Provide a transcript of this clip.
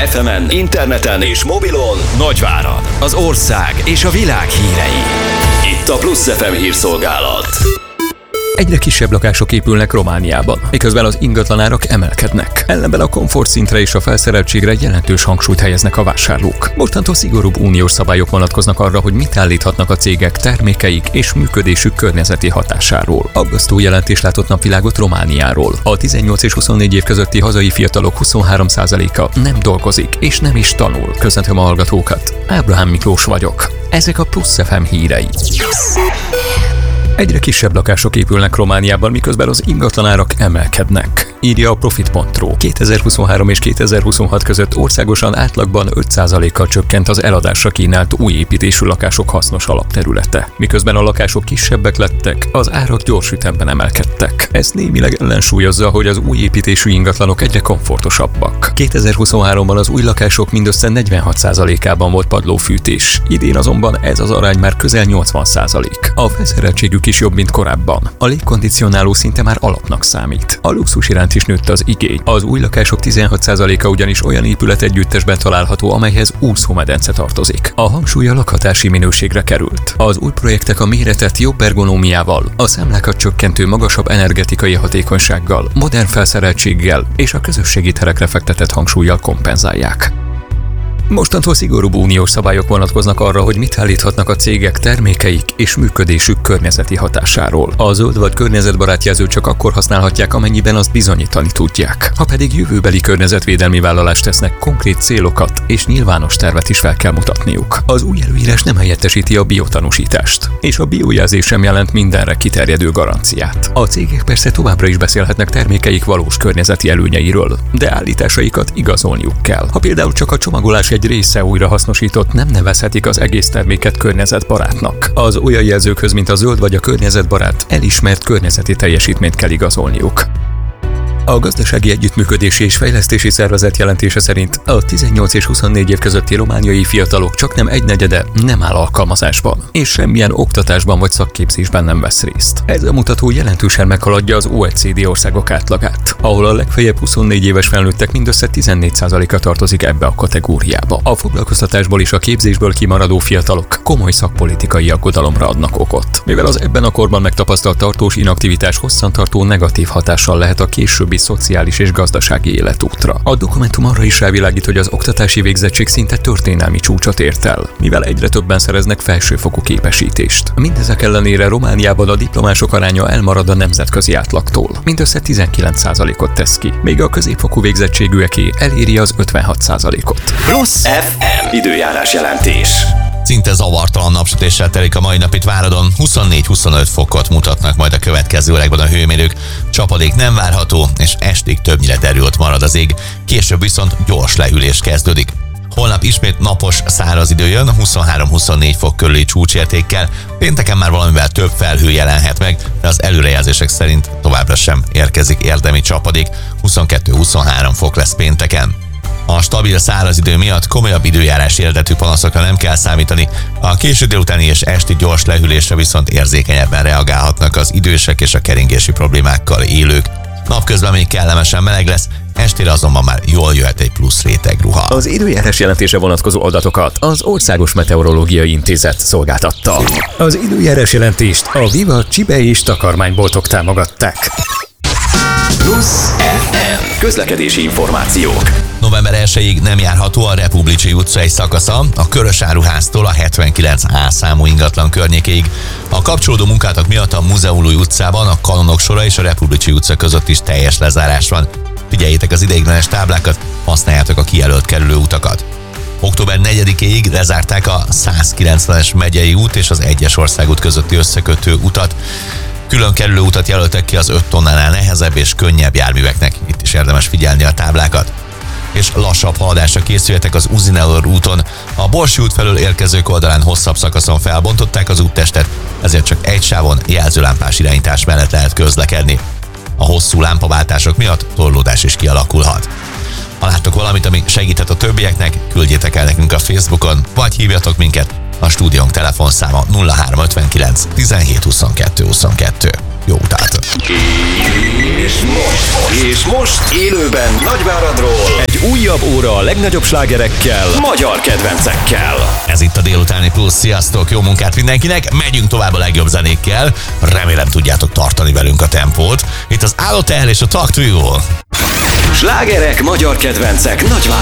FM-en, interneten és mobilon Nagyvárad, az ország és a világ hírei. Itt a Plusz FM hírszolgálat. Egyre kisebb lakások épülnek Romániában, miközben az ingatlanárak emelkednek. Ellenben a komfortszintre és a felszereltségre jelentős hangsúlyt helyeznek a vásárlók. Mostantól szigorúbb uniós szabályok vonatkoznak arra, hogy mit állíthatnak a cégek termékeik és működésük környezeti hatásáról. Aggasztó jelentés látott napvilágot Romániáról. A 18 és 24 év közötti hazai fiatalok 23%-a nem dolgozik és nem is tanul. Köszöntöm a hallgatókat. Ábrahám Miklós vagyok. Ezek a Plusz FM hírei. Egyre kisebb lakások épülnek Romániában, miközben az ingatlanárak emelkednek, írja a Profit.ro. 2023 és 2026 között országosan átlagban 5%-kal csökkent az eladásra kínált új építésű lakások hasznos alapterülete. Miközben a lakások kisebbek lettek, az árak gyors ütemben emelkedtek. Ez némileg ellensúlyozza, hogy az új építésű ingatlanok egyre komfortosabbak. 2023-ban az új lakások mindössze 46%-ában volt padlófűtés. Idén azonban ez az arány már közel 80%. A felszereltségük is jobb, mint korábban. A légkondicionáló szinte már alapnak számít. A luxus iránt is nőtt az igény. Az új lakások 16%-a ugyanis olyan épületegyüttesben található, amelyhez úszómedence tartozik. A hangsúly a lakhatási minőségre került. Az új projektek a méretet jobb ergonómiával, a számlákat csökkentő magasabb energetikai hatékonysággal, modern felszereltséggel és a közösségi terekre fektetett hangsúllyal kompenzálják. Mostantól szigorúbb uniós szabályok vonatkoznak arra, hogy mit állíthatnak a cégek termékeik és működésük környezeti hatásáról. A zöld vagy környezetbarát jelzőt csak akkor használhatják, amennyiben azt bizonyítani tudják. Ha pedig jövőbeli környezetvédelmi vállalást tesznek, konkrét célokat és nyilvános tervet is fel kell mutatniuk. Az új előírás nem helyettesíti a biotanúsítást, és a biojelzés sem jelent mindenre kiterjedő garanciát. A cégek persze továbbra is beszélhetnek termékeik valós környezeti előnyeiről, de állításaikat igazolniuk kell. Ha például csak a csomagolás egy része újrahasznosított, nem nevezhetik az egész terméket környezetbarátnak. Az olyan jelzőkhöz, mint a zöld vagy a környezetbarát, elismert környezeti teljesítményt kell igazolniuk. A Gazdasági Együttműködési és Fejlesztési Szervezet jelentése szerint a 18 és 24 év közötti romániai fiatalok csaknem egynegyede nem áll alkalmazásban, és semmilyen oktatásban vagy szakképzésben nem vesz részt. Ez a mutató jelentősen meghaladja az OECD országok átlagát, ahol a legfeljebb 24 éves felnőttek mindössze 14%-a tartozik ebbe a kategóriába. A foglalkoztatásból és a képzésből kimaradó fiatalok komoly szakpolitikai aggodalomra adnak okot, mivel az ebben a korban megtapasztalt tartós inaktivitás hosszantartó negatív hatással lehet a későbbi szociális és gazdasági életútra. A dokumentum arra is rávilágít, hogy az oktatási végzettség szinte történelmi csúcsot ért el, mivel egyre többen szereznek felsőfokú képesítést. Mindezek ellenére Romániában a diplomások aránya elmarad a nemzetközi átlagtól. Mindössze 19%-ot tesz ki, míg a középfokú végzettségűeké eléri az 56%-ot. Plusz FM időjárás jelentés. Szinte zavartalan napsütéssel telik a mai nap itt Váradon, 24-25 fokot mutatnak majd a következő órákban a hőmérők, csapadék nem várható, és estig többnyire derült marad az ég, később viszont gyors lehűlés kezdődik. Holnap ismét napos, száraz idő jön, 23-24 fok körüli csúcsértékkel, pénteken már valamivel több felhő jelenhet meg, de az előrejelzések szerint továbbra sem érkezik érdemi csapadék, 22-23 fok lesz pénteken. A stabil száraz idő miatt komolyabb időjárási eredetű panaszokra nem kell számítani, a késő délutáni és esti gyors lehűlésre viszont érzékenyebben reagálhatnak az idősek és a keringési problémákkal élők. Napközben még kellemesen meleg lesz, estére azonban már jól jöhet egy plusz réteg ruha. Az időjárás jelentése vonatkozó adatokat az Országos Meteorológiai Intézet szolgáltatta. Az időjárás jelentést a Viva Csibe és takarmányboltok támogatták. Plusz FM közlekedési információk. November 1-ig nem járható a Republicsi utca egy szakasza, a Körösáruháztól a 79A számú ingatlan környékéig. A kapcsolódó munkálatok miatt a Múzeumlói utcában a Kanonok sora és a Republicsi utca között is teljes lezárás van. Figyeljétek az ideiglenes táblákat, használjátok a kijelölt kerülőutakat. Október 4-ig lezárták a 190-es megyei út és az 1-es országút közötti összekötő utat. Külön kerülőutat jelöltek ki az 5 tonnánál nehezebb és könnyebb járműveknek, itt is érdemes figyelni a táblákat. És lassabb haladásra készüljetek az Uzinelor úton. A Borsi út felől érkezők oldalán hosszabb szakaszon felbontották az úttestet, ezért csak egy sávon jelzőlámpás irányítás mellett lehet közlekedni. A hosszú lámpaváltások miatt torlódás is kialakulhat. Ha láttok valamit, ami segíthet a többieknek, küldjétek el nekünk a Facebookon, vagy hívjatok minket. A stúdiónk telefonszáma 0359 17 22 22. Jó utát! És most élőben Nagyváradról egy újabb újabb óra a legnagyobb slágerekkel, magyar kedvencekkel. Ez itt a délutáni plusz. Sziasztok, jó munkát mindenkinek. Megyünk tovább a legjobb zenékkel. Remélem tudjátok tartani velünk a tempót. Itt az Álotel és a Talk to You. Slágerek, magyar kedvencek, Nagyváradon.